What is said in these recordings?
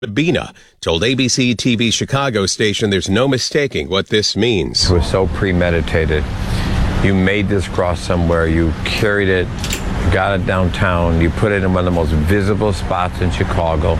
Sabina told ABC TV Chicago station there's no mistaking what this means. It was so premeditated. You made this cross somewhere, you carried it, got it downtown, you put it in one of the most visible spots in Chicago,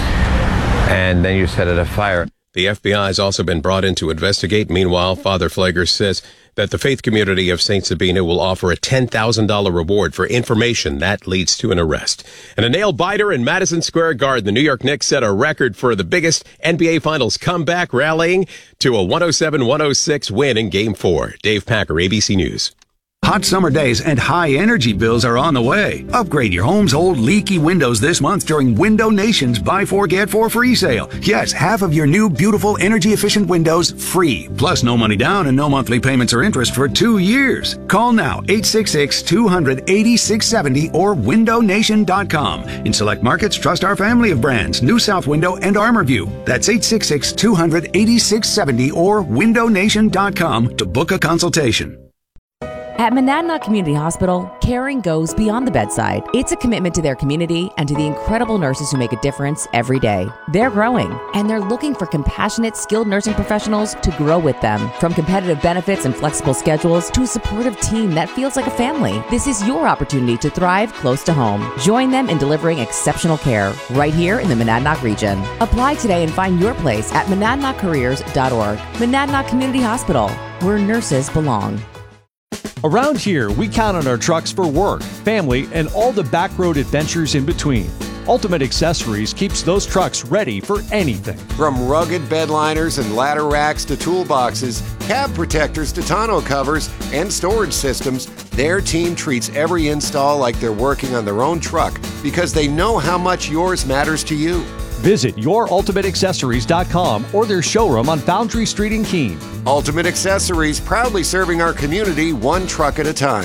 and then you set it afire. The FBI has also been brought in to investigate. Meanwhile, Father Flager says that the faith community of St. Sabina will offer a $10,000 reward for information that leads to an arrest. And a nail-biter in Madison Square Garden. The New York Knicks set a record for the biggest NBA Finals comeback, rallying to a 107-106 win in Game 4. Dave Packer, ABC News. Hot summer days and high energy bills are on the way. Upgrade your home's old leaky windows this month during Window Nation's Buy 4 Get 4 free sale. Yes, half of your new beautiful energy efficient windows free. Plus no money down and no monthly payments or interest for 2 years. Call now 866-200-8670 or windownation.com. In select markets, trust our family of brands, New South Window and ArmorView. That's 866-200-8670 or windownation.com to book a consultation. At Monadnock Community Hospital, caring goes beyond the bedside. It's a commitment to their community and to the incredible nurses who make a difference every day. They're growing, and they're looking for compassionate, skilled nursing professionals to grow with them. From competitive benefits and flexible schedules to a supportive team that feels like a family, this is your opportunity to thrive close to home. Join them in delivering exceptional care right here in the Monadnock region. Apply today and find your place at monadnockcareers.org. Monadnock Community Hospital, where nurses belong. Around here, we count on our trucks for work, family, and all the back road adventures in between. Ultimate Accessories keeps those trucks ready for anything. From rugged bed liners and ladder racks to toolboxes, cab protectors to tonneau covers, and storage systems, their team treats every install like they're working on their own truck because they know how much yours matters to you. Visit yourultimateaccessories.com or their showroom on Foundry Street in Keene. Ultimate Accessories, proudly serving our community one truck at a time.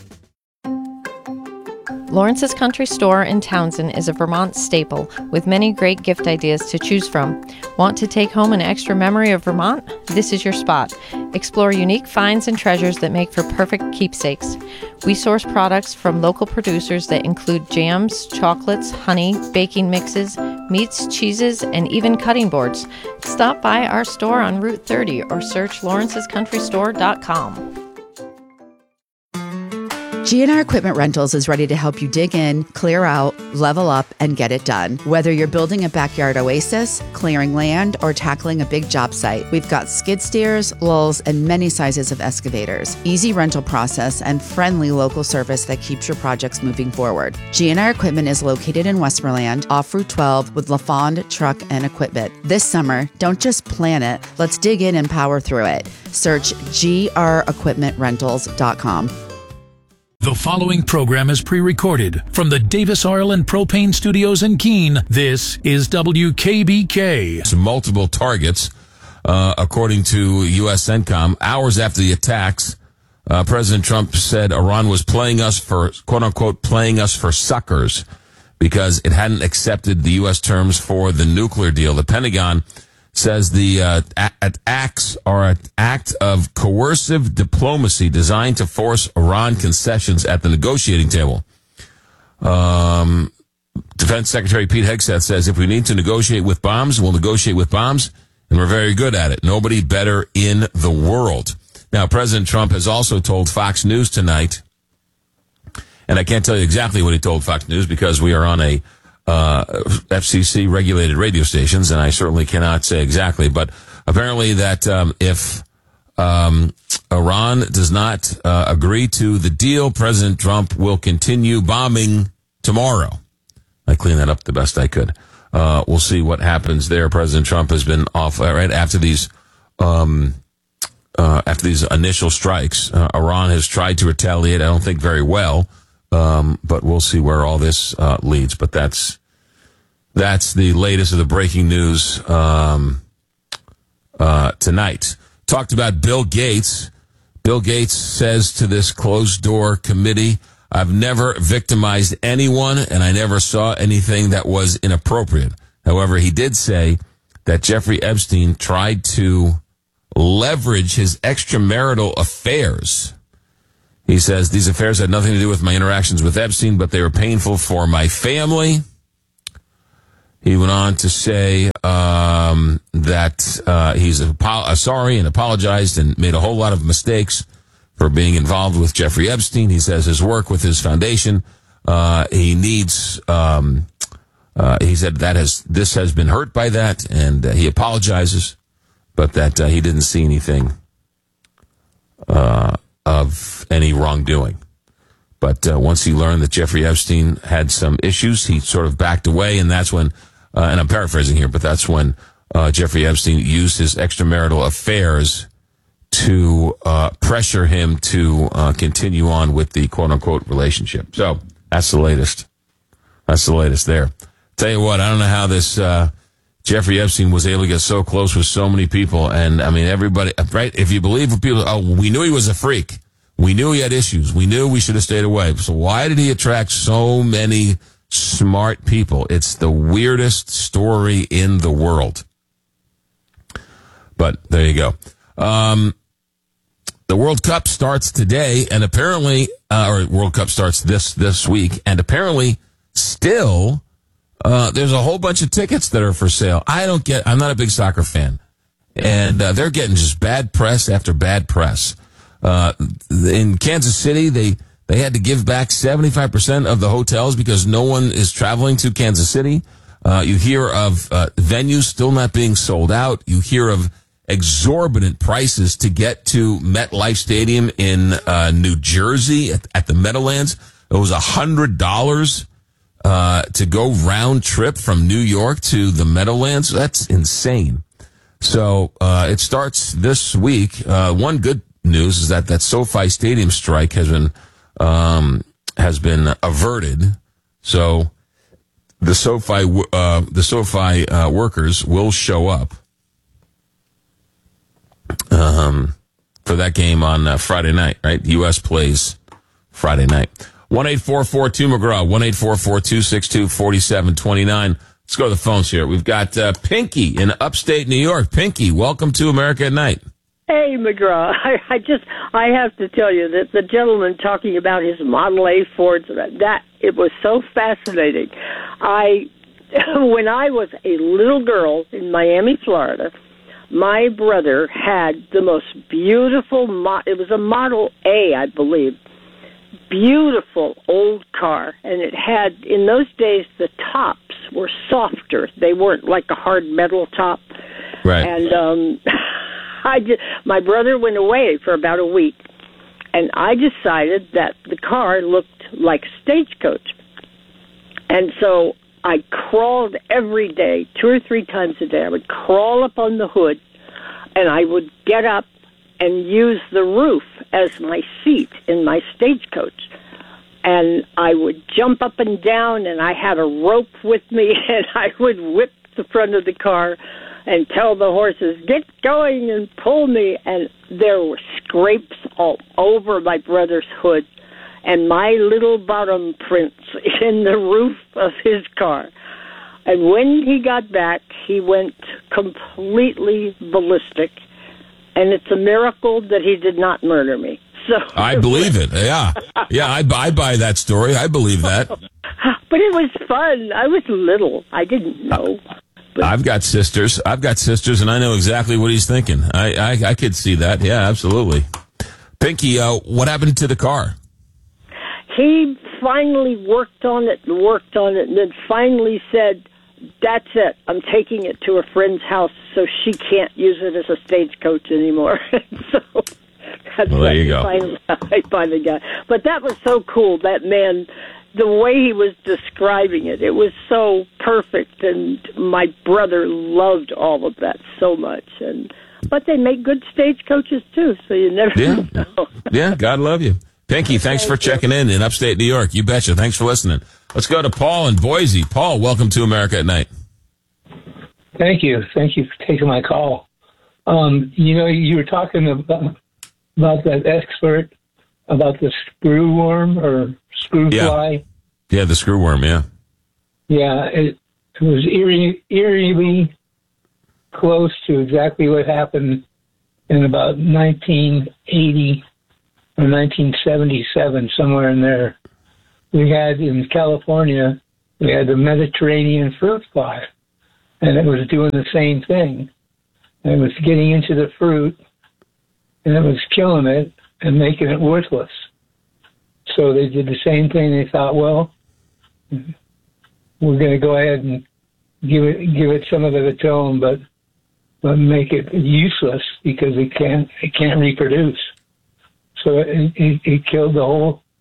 Lawrence's Country Store in Townsend is a Vermont staple with many great gift ideas to choose from. Want to take home an extra memory of Vermont? This is your spot. Explore unique finds and treasures that make for perfect keepsakes. We source products from local producers that include jams, chocolates, honey, baking mixes, meats, cheeses, and even cutting boards. Stop by our store on Route 30 or search lawrencescountrystore.com. GNR Equipment Rentals is ready to help you dig in, clear out, level up, and get it done. Whether you're building a backyard oasis, clearing land, or tackling a big job site, we've got skid steers, lulls, and many sizes of excavators. Easy rental process and friendly local service that keeps your projects moving forward. GNR Equipment is located in Westmoreland, off Route 12 with LaFond Truck and Equipment. This summer, don't just plan it, let's dig in and power through it. Search grequipmentrentals.com. The following program is pre-recorded from the Davis Oil and Propane Studios in Keene. This is WKBK. Multiple targets, according to U.S. CENTCOM. Hours after the attacks, President Trump said Iran was playing us for, quote-unquote, playing us for suckers because it hadn't accepted the U.S. terms for the nuclear deal. The Pentagon says the acts are an act of coercive diplomacy designed to force Iran concessions at the negotiating table. Defense Secretary Pete Hegseth says if we need to negotiate with bombs, we'll negotiate with bombs, and we're very good at it. Nobody better in the world. Now, President Trump has also told Fox News tonight, and I can't tell you exactly what he told Fox News because we are on a FCC regulated radio stations, and I certainly cannot say exactly, but apparently that if Iran does not agree to the deal, President Trump will continue bombing tomorrow. I cleaned that up the best I could. We'll see what happens there. President Trump has been off right after these initial strikes. Iran has tried to retaliate. I don't think very well, but we'll see where all this leads. But that's the latest of the breaking news tonight. Talked about Bill Gates. Bill Gates says to this closed-door committee, I've never victimized anyone, and I never saw anything that was inappropriate. However, he did say that Jeffrey Epstein tried to leverage his extramarital affairs. He says, these affairs had nothing to do with my interactions with Epstein, but they were painful for my family. He went on to say that he's sorry and apologized and made a whole lot of mistakes for being involved with Jeffrey Epstein. He says his work with his foundation, he needs, he said this has been hurt by that, and he apologizes, but that he didn't see anything of any wrongdoing. But once he learned that Jeffrey Epstein had some issues, he sort of backed away, and that's when, and I'm paraphrasing here, but that's when Jeffrey Epstein used his extramarital affairs to pressure him to continue on with the quote-unquote relationship. So that's the latest. That's the latest there. Tell you what, I don't know how this Jeffrey Epstein was able to get so close with so many people. And, I mean, everybody, right? If you believe what people, we knew he was a freak. We knew he had issues. We knew we should have stayed away. So why did he attract so many smart people? It's the weirdest story in the world. But there you go. The World Cup starts today, and apparently, or World Cup starts this week, and apparently still, there's a whole bunch of tickets that are for sale. I'm not a big soccer fan. And they're getting just bad press after bad press. In Kansas City, they had to give back 75% of the hotels because no one is traveling to Kansas City. You hear of venues still not being sold out. You hear of exorbitant prices to get to MetLife Stadium in New Jersey at the Meadowlands. It was $100 to go round trip from New York to the Meadowlands. That's insane. So it starts this week. One good news is that SoFi Stadium strike has been averted. So the SoFi workers will show up for that game on Friday night, right? The U.S. plays Friday night. 1-844-2-McGraw, 1-844-262-4729. Let's go to the phones here. We've got Pinky in upstate New York. Pinky, welcome to America at Night. Hey, McGraw. I have to tell you that the gentleman talking about his Model A Fords, that it was so fascinating. When I was a little girl in Miami, Florida, my brother had the most beautiful, it was a Model A, I believe, beautiful old car. And it had, in those days, the tops were softer. They weren't like a hard metal top. Right. And my brother went away for about a week, and I decided that the car looked like Stagecoach. And so I crawled every day, 2 or 3 times a day. I would crawl up on the hood, and I would get up and use the roof as my seat in my Stagecoach. And I would jump up and down, and I had a rope with me, and I would whip the front of the car and tell the horses, get going and pull me. And there were scrapes all over my brother's hood and my little bottom prints in the roof of his car. And when he got back, he went completely ballistic. And it's a miracle that he did not murder me. So I believe it. Yeah. Yeah, I buy that story. I believe that. But it was fun. I was little. I didn't know. I've got sisters, and I know exactly what he's thinking. I could see that. Yeah, absolutely. Pinky, what happened to the car? He finally worked on it, and then finally said, that's it. I'm taking it to a friend's house so she can't use it as a Stagecoach anymore. So that's well, there you go. I finally got. But that was so cool, that man. The way he was describing it, it was so perfect, and my brother loved all of that so much. But they make good Stagecoaches, too, so you never know. Yeah, God love you. Pinky, thanks for checking in upstate New York. You betcha. Thanks for listening. Let's go to Paul in Boise. Paul, welcome to America at Night. Thank you. Thank you for taking my call. You were talking about that expert about the screwworm or screw fly. Yeah, the screwworm, yeah. Yeah, it was eerily close to exactly what happened in about 1980 or 1977, somewhere in there. We had in California we had the Mediterranean fruit fly, and it was doing the same thing. And it was getting into the fruit, and it was killing it and making it worthless. So they did the same thing. They thought, well, we're going to go ahead and give it some of the tone, but make it useless because it can't reproduce. So it killed the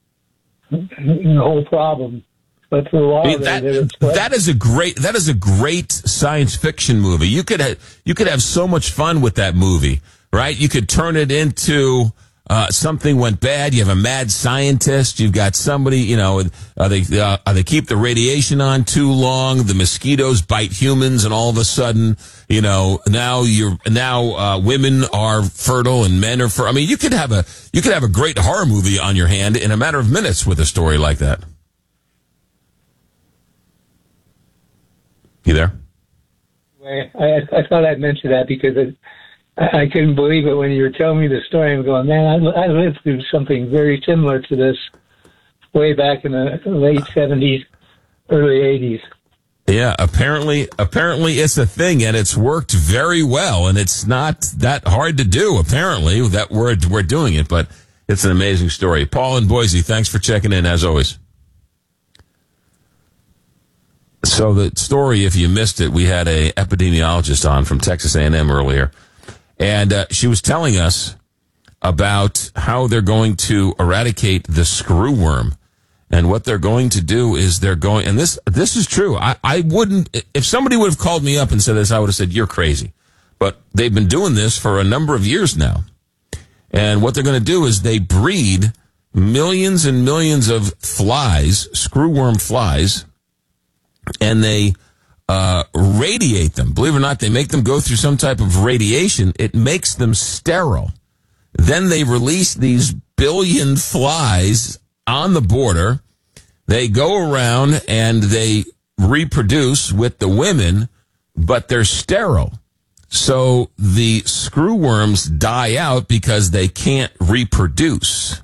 whole problem. But for a while, that is a great science fiction movie. You could have so much fun with that movie, right? You could turn it into something went bad. You have a mad scientist. You've got somebody, they keep the radiation on too long. The mosquitoes bite humans, and all of a sudden, now women are fertile and men are fertile. I mean, you could have a great horror movie on your hand in a matter of minutes with a story like that. You there? I thought I'd mention that because I couldn't believe it when you were telling me the story. I'm going, man, I lived through something very similar to this way back in the late 70s, early 80s. Yeah, apparently it's a thing, and it's worked very well, and it's not that hard to do, apparently, that we're doing it, but it's an amazing story. Paul in Boise, thanks for checking in, as always. So the story, if you missed it, we had a epidemiologist on from Texas A&M earlier, and she was telling us about how they're going to eradicate the screwworm. And what they're going to do is and this is true. I wouldn't, if somebody would have called me up and said this, I would have said, you're crazy. But they've been doing this for a number of years now. And what they're going to do is they breed millions and millions of flies, screwworm flies, and they radiate them. Believe it or not, they make them go through some type of radiation. It makes them sterile. Then they release these billion flies on the border. They go around and they reproduce with the women, but they're sterile. So the screwworms die out because they can't reproduce.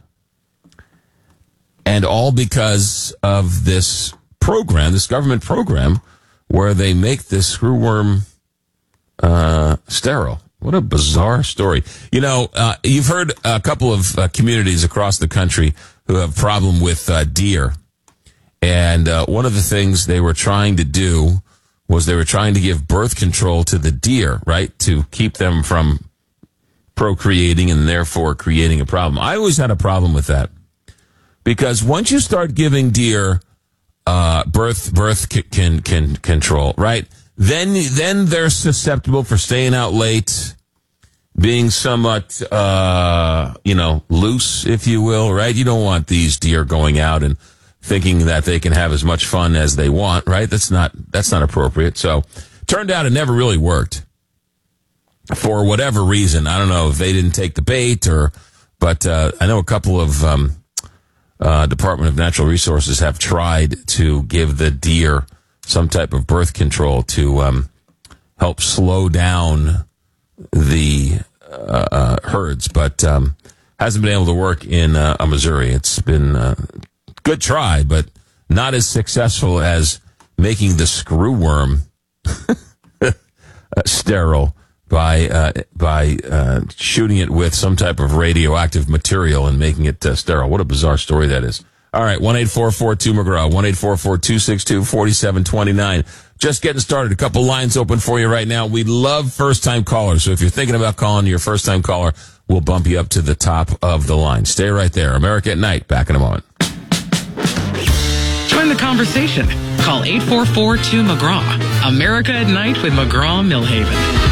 And all because of this program, this government program, where they make this screwworm sterile. What a bizarre story. You've heard a couple of communities across the country who have a problem with deer. And one of the things they were trying to do was they were trying to give birth control to the deer, right, to keep them from procreating and therefore creating a problem. I always had a problem with that because once you start giving deer birth control, right, then they're susceptible for staying out late, being somewhat, loose, if you will, right? You don't want these deer going out and thinking that they can have as much fun as they want, right? That's not appropriate. So, turned out it never really worked for whatever reason. I don't know if they didn't take the bait but I know a couple of Department of Natural Resources have tried to give the deer some type of birth control to help slow down the herds, but hasn't been able to work in Missouri. It's been a good try, but not as successful as making the screwworm sterile by shooting it with some type of radioactive material and making it sterile. What a bizarre story that is. All right, 1-844-2-McGraw, 1-844-262-4729. Just getting started. A couple lines open for you right now. We love first-time callers, so if you're thinking about calling your first-time caller, we'll bump you up to the top of the line. Stay right there. America at Night, back in a moment. Join the conversation. Call 844-2-McGraw. America at Night with McGraw-Millhaven.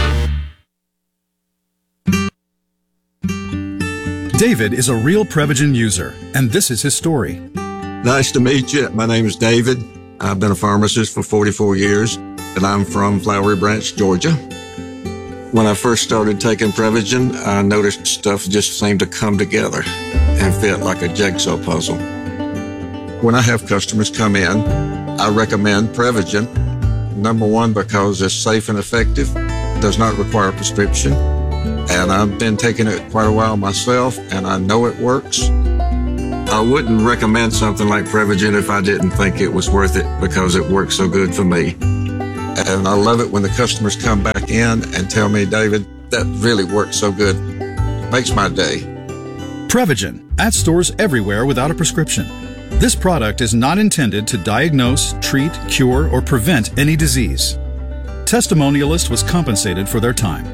David is a real Prevagen user, and this is his story. Nice to meet you. My name is David. I've been a pharmacist for 44 years, and I'm from Flowery Branch, Georgia. When I first started taking Prevagen, I noticed stuff just seemed to come together and fit like a jigsaw puzzle. When I have customers come in, I recommend Prevagen. Number one, because it's safe and effective, does not require a prescription. And I've been taking it quite a while myself, and I know it works. I wouldn't recommend something like Prevagen if I didn't think it was worth it because it works so good for me. And I love it when the customers come back in and tell me, David, that really works so good. Makes my day. Prevagen, at stores everywhere without a prescription. This product is not intended to diagnose, treat, cure, or prevent any disease. Testimonialist was compensated for their time.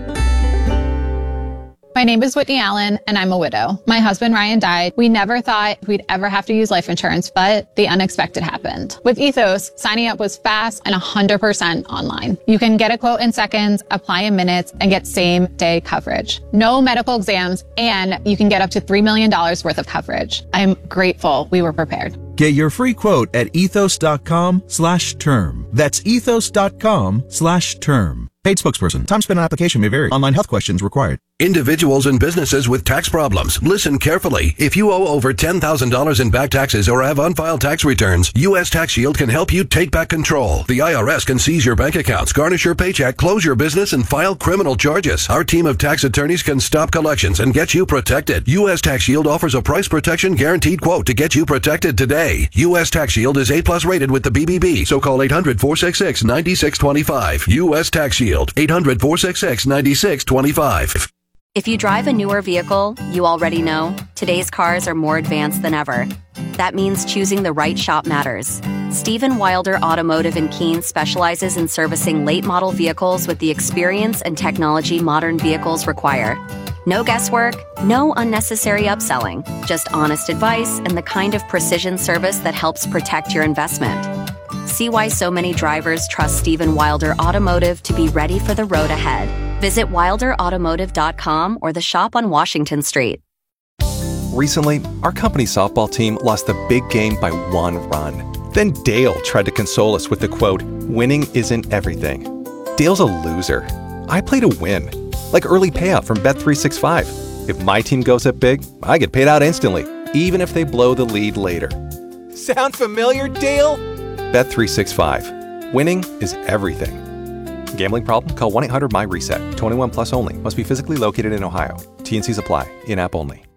My name is Whitney Allen, and I'm a widow. My husband, Ryan, died. We never thought we'd ever have to use life insurance, but the unexpected happened. With Ethos, signing up was fast and 100% online. You can get a quote in seconds, apply in minutes, and get same-day coverage. No medical exams, and you can get up to $3 million worth of coverage. I'm grateful we were prepared. Get your free quote at ethos.com/term. That's ethos.com/term. Paid spokesperson. Time spent on application may vary. Online health questions required. Individuals and businesses with tax problems, listen carefully. If you owe over $10,000 in back taxes or have unfiled tax returns, U.S. Tax Shield can help you take back control. The IRS can seize your bank accounts, garnish your paycheck, close your business, and file criminal charges. Our team of tax attorneys can stop collections and get you protected. U.S. Tax Shield offers a price protection guaranteed quote to get you protected today. U.S. Tax Shield is A+ rated with the BBB, so call 800-466-9625. U.S. Tax Shield, 800-466-9625. If you drive a newer vehicle, you already know today's cars are more advanced than ever. That means choosing the right shop matters. Stephen Wilder Automotive in Keene specializes in servicing late-model vehicles with the experience and technology modern vehicles require. No guesswork, no unnecessary upselling, just honest advice and the kind of precision service that helps protect your investment. See why so many drivers trust Stephen Wilder Automotive to be ready for the road ahead. Visit wilderautomotive.com or the shop on Washington Street. Recently, our company's softball team lost the big game by 1 run. Then Dale tried to console us with the quote, "Winning isn't everything." Dale's a loser. I play to win. Like early payout from Bet365. If my team goes up big, I get paid out instantly, even if they blow the lead later. Sound familiar, Dale? Bet365. Winning is everything. Gambling problem? Call 1-800-MY-RESET. 21 plus only. Must be physically located in Ohio. T&Cs apply. In-app only.